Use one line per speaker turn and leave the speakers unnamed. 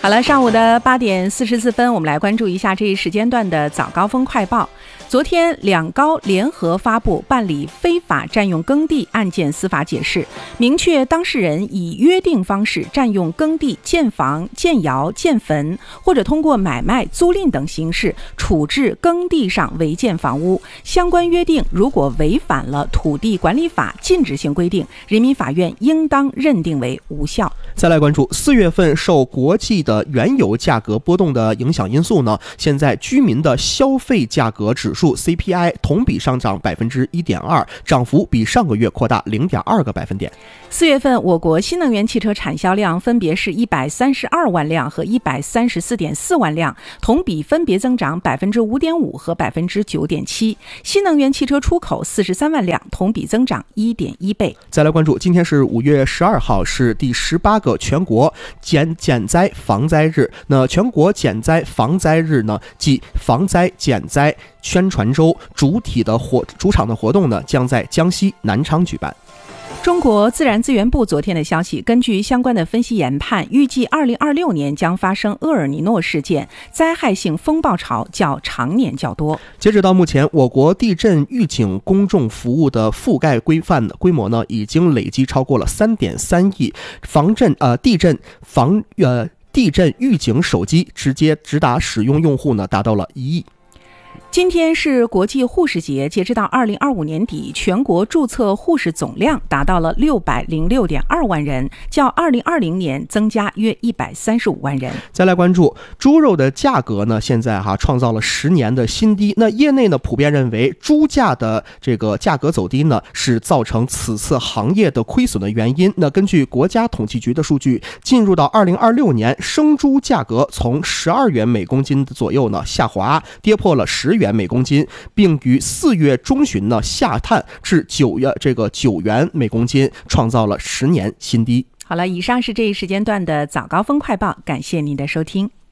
好了，上午的8点44分，我们来关注一下这一时间段的早高峰快报。昨天，两高联合发布办理非法占用耕地案件司法解释，明确当事人以约定方式占用耕地建房、建窑、建坟，或者通过买卖、租赁等形式处置耕地上违建房屋，相关约定如果违反了土地管理法禁止性规定，人民法院应当认定为无效。
再来关注4月份受国际的原油价格波动的影响因素呢，现在居民的消费价格指数 CPI 同比上涨 1.2%， 涨幅比上个月扩大 0.2个百分点。
4月份我国新能源汽车产销量分别是132万辆和134.4万辆，同比分别增长 5.5% 和 9.7%。新能源汽车出口43万辆，同比增长 1.1倍。
再来关注，今天是5月12号，是第18个全国减灾防灾日。那全国减灾防灾日呢，即防灾减灾宣传周，主场的活动呢，将在江西南昌举办。
中国自然资源部昨天的消息，根据相关的分析研判，预计2026年将发生厄尔尼诺事件，灾害性风暴潮较常年较多。
截止到目前，我国地震预警公众服务的覆盖规模呢，已经累计超过了3.3亿，地震预警手机直达使用用户呢，达到了1亿。
今天是国际护士节，截止到2025年底，全国注册护士总量达到了606.2万人，较2020年增加约135万人。
再来关注猪肉的价格呢，现在创造了10年的新低。那业内呢普遍认为，猪价的这个价格走低呢，是造成此次行业的亏损的原因。那根据国家统计局的数据，进入到2026年，生猪价格从12元每公斤左右呢下滑，跌破了10元每公斤，并于4月中旬呢下探至9元每公斤，创造了10年新低。
好了，以上是这一时间段的早高峰快报，感谢您的收听。